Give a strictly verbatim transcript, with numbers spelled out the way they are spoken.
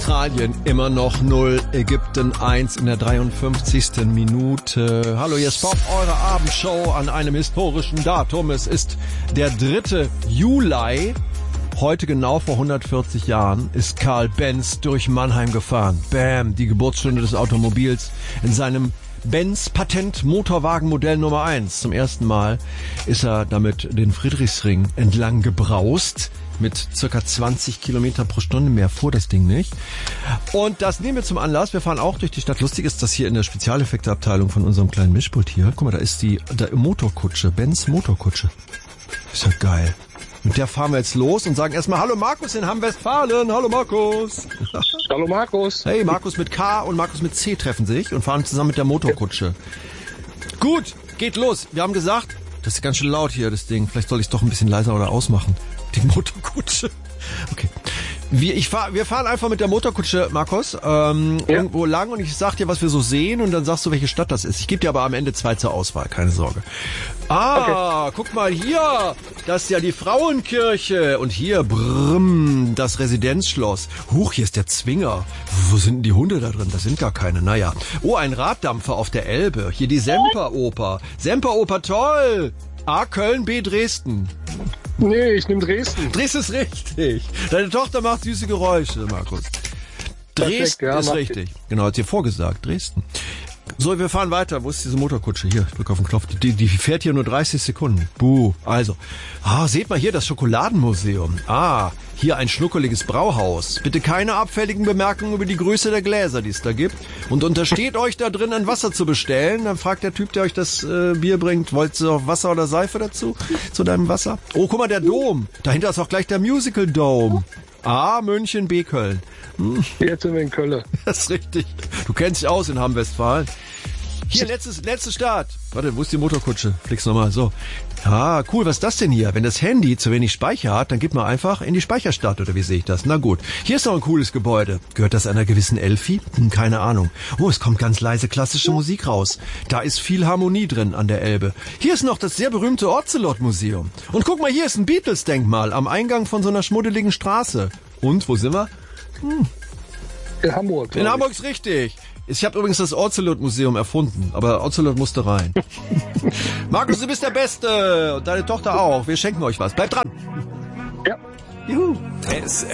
Australien immer noch null, Ägypten eins in der dreiundfünfzigsten Minute. Hallo, hier ist Pop, eure Abendshow an einem historischen Datum. Es ist der dritte Juli. Heute genau vor hundertvierzig Jahren ist Karl Benz durch Mannheim gefahren. Bam, die Geburtsstunde des Automobils in seinem Benz-Patent Motorwagenmodell Nummer eins. Zum ersten Mal ist er damit den Friedrichsring entlang gebraust. Mit circa zwanzig Kilometer pro Stunde, mehr fuhr das Ding nicht. Und das nehmen wir zum Anlass. Wir fahren auch durch die Stadt. Lustig ist das hier in der Spezialeffekteabteilung von unserem kleinen Mischpult hier. Guck mal, da ist die da Motorkutsche, Benz Motorkutsche. Ist ja geil. Mit der fahren wir jetzt los und sagen erstmal Hallo Markus in Hamm-Westfalen. Hallo Markus. Hallo Markus. Hey, Markus mit K und Markus mit C treffen sich und fahren zusammen mit der Motorkutsche. Gut, geht los. Wir haben gesagt, das ist ganz schön laut hier, das Ding. Vielleicht soll ich es doch ein bisschen leiser oder ausmachen. Die Motorkutsche. Okay. Wir, ich fahr, wir fahren einfach mit der Motorkutsche, Markus, ähm, ja. irgendwo lang und ich sag dir, was wir so sehen und dann sagst du, welche Stadt das ist. Ich gebe dir aber am Ende zwei zur Auswahl, keine Sorge. Ah, okay. Guck mal hier, das ist ja die Frauenkirche und hier, brrrm, das Residenzschloss. Huch, hier ist der Zwinger. Wo sind denn die Hunde da drin? Das sind gar keine, naja. Oh, ein Raddampfer auf der Elbe. Hier die Semperoper. Semperoper, toll. A, Köln, B, Dresden. Nee, ich nehme Dresden. Dresden ist richtig. Deine Tochter macht süße Geräusche, Markus. Dresden Perfekt, ja, ist richtig. Ich. Genau, hat sie vorgesagt, Dresden. So, wir fahren weiter. Wo ist diese Motorkutsche? Hier, ich drücke auf den Knopf. Die, die fährt hier nur dreißig Sekunden. Buh. Also, ah, seht mal hier das Schokoladenmuseum. Ah, hier ein schnuckeliges Brauhaus. Bitte keine abfälligen Bemerkungen über die Größe der Gläser, die es da gibt. Und untersteht euch da drin, ein Wasser zu bestellen. Dann fragt der Typ, der euch das äh, Bier bringt, wollt ihr auch Wasser oder Seife dazu? Zu deinem Wasser? Oh, guck mal, der Dom. Dahinter ist auch gleich der Musical Dome. A, München, B, Köln. Hm. Jetzt sind wir in Köln. Das ist richtig. Du kennst dich aus in Hamm-Westfalen. Hier, letztes, letzter Start. Warte, wo ist die Motorkutsche? Flick's nochmal, so. Ah, cool, was ist das denn hier? Wenn das Handy zu wenig Speicher hat, dann gib mal einfach in die Speicherstadt, oder wie sehe ich das? Na gut. Hier ist noch ein cooles Gebäude. Gehört das einer gewissen Elfi? Hm, keine Ahnung. Oh, es kommt ganz leise klassische Musik raus. Da ist viel Harmonie drin an der Elbe. Hier ist noch das sehr berühmte Ocelot-Museum. Und guck mal, hier ist ein Beatles-Denkmal am Eingang von so einer schmuddeligen Straße. Und, wo sind wir? Hm. In Hamburg. In Hamburg ist richtig. Ich habe übrigens das Ocelot-Museum erfunden, aber Ocelot musste rein. Markus, du bist der Beste und deine Tochter auch. Wir schenken euch was. Bleibt dran. Ja. Juhu.